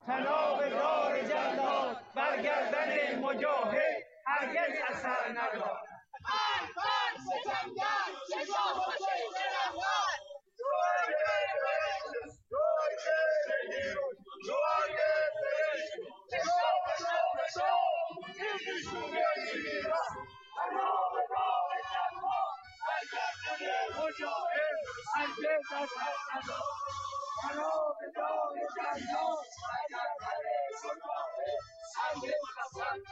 طناب دار جلاد برگردن مجاهد هرگز اثر ندارد. خان ستمگر شجاع باشه درنگار مجاهد